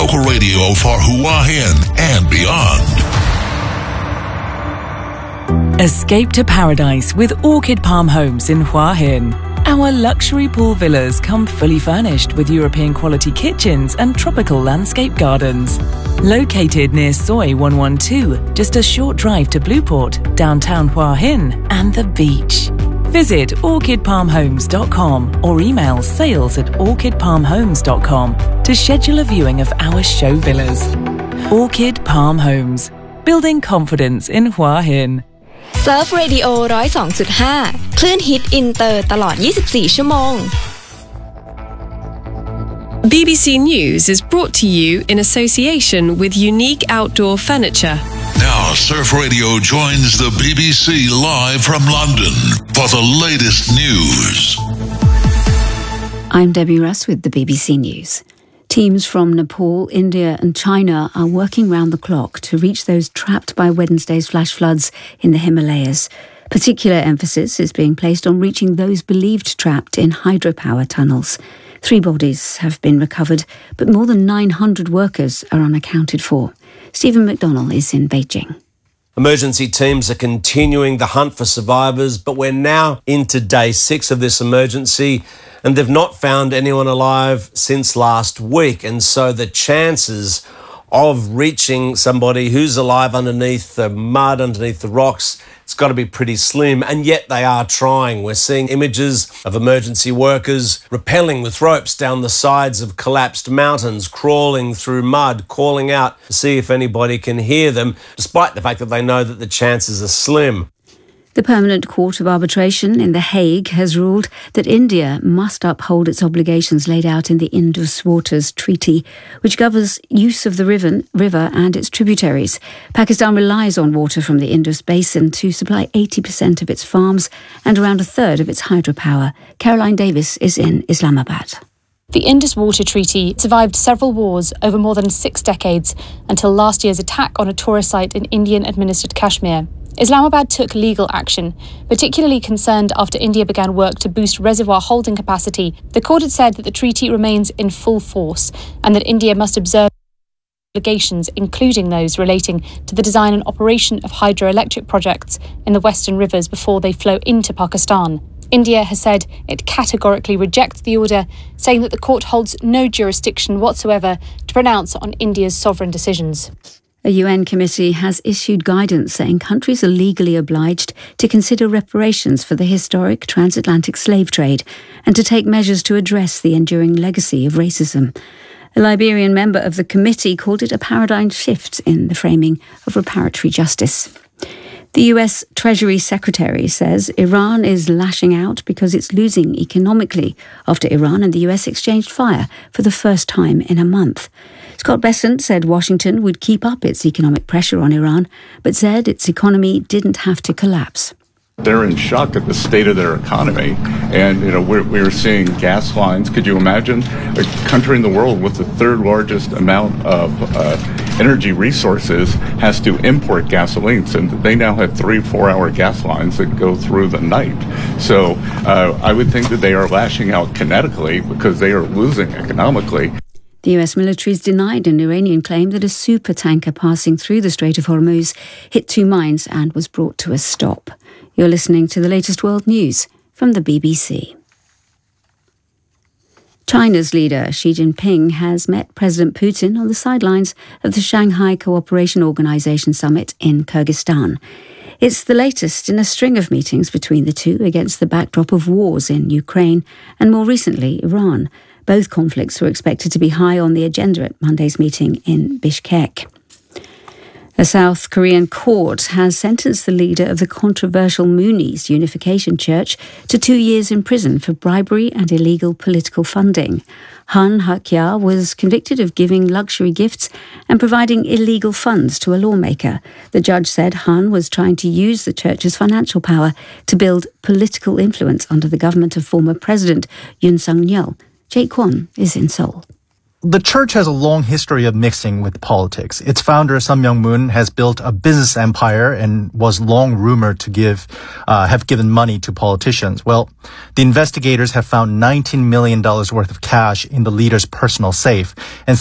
local radio for Hua Hin and beyond. Escape to paradise with Orchid Palm Homes in Hua Hin. Our luxury pool villas come fully furnished with European quality kitchens and tropical landscape gardens. Located near Soi 112, just a short drive to Blueport, downtown Hua Hin, and the beach. Visit orchidpalmhomes.com or email sales@orchidpalmhomes.com to schedule a viewing of our show villas. Orchid Palm Homes, building confidence in Hua Hin. Surf Radio 102.5 คลื่นฮิตอินเตอร์ตลอด 24 ชั่วโมง BBC News is brought to you in association with Unique Outdoor Furniture. Now, Surf Radio joins the BBC live from London for the latest news. I'm Debbie Russ with the BBC News. Teams from Nepal, India and China are working round the clock to reach those trapped by Wednesday's flash floods in the Himalayas. Particular emphasis is being placed on reaching those believed trapped in hydropower tunnels. 3 bodies have been recovered, but more than 900 workers are unaccounted for. Stephen McDonnell is in Beijing. Emergency teams are continuing the hunt for survivors, but we're now into day 6 of this emergency, and they've not found anyone alive since last week. And so the chances of reaching somebody who's alive underneath the mud, underneath the rocks, it's got to be pretty slim. And yet they are trying. We're seeing images of emergency workers rappelling with ropes down the sides of collapsed mountains, crawling through mud, calling out to see if anybody can hear them, despite the fact that they know that the chances are slim. The Permanent Court of Arbitration in The Hague has ruled that India must uphold its obligations laid out in the Indus Waters Treaty, which governs use of the river and its tributaries. Pakistan relies on water from the Indus Basin to supply 80% of its farms and around a third of its hydropower. Caroline Davis is in Islamabad. The Indus Water Treaty survived several wars over more than 6 decades until last year's attack on a tourist site in Indian-administered Kashmir. Islamabad took legal action, particularly concerned after India began work to boost reservoir holding capacity. The court had said that the treaty remains in full force and that India must observe obligations, including those relating to the design and operation of hydroelectric projects in the western rivers before they flow into Pakistan. India has said it categorically rejects the order, saying that the court holds no jurisdiction whatsoever to pronounce on India's sovereign decisions. A UN committee has issued guidance saying countries are legally obliged to consider reparations for the historic transatlantic slave trade and to take measures to address the enduring legacy of racism. A Liberian member of the committee called it a paradigm shift in the framing of reparatory justice. The US Treasury Secretary says Iran is lashing out because it's losing economically after Iran and the US exchanged fire for the first time in a month. Scott Bessent said Washington would keep up its economic pressure on Iran, but said its economy didn't have to collapse. They're in shock at the state of their economy. And, we're seeing gas lines. Could you imagine a country in the world with the 3rd largest amount of energy resources has to import gasolines, and they now have 3-4-hour gas lines that go through the night. So I would think that they are lashing out kinetically because they are losing economically. The US military has denied an Iranian claim that a supertanker passing through the Strait of Hormuz hit 2 mines and was brought to a stop. You're listening to the latest world news from the BBC. China's leader Xi Jinping has met President Putin on the sidelines of the Shanghai Cooperation Organization summit in Kyrgyzstan. It's the latest in a string of meetings between the two against the backdrop of wars in Ukraine and more recently Iran. Both conflicts were expected to be high on the agenda at Monday's meeting in Bishkek. A South Korean court has sentenced the leader of the controversial Moonies Unification Church to 2 years in prison for bribery and illegal political funding. Han Hak-ya was convicted of giving luxury gifts and providing illegal funds to a lawmaker. The judge said Han was trying to use the church's financial power to build political influence under the government of former President Yoon Suk-yeol. Jake Kwon is in Seoul. The church has a long history of mixing with politics. Its founder, Sun Myung-moon, has built a business empire and was long rumored to have given money to politicians. Well, the investigators have found $19 million worth of cash in the leader's personal safe and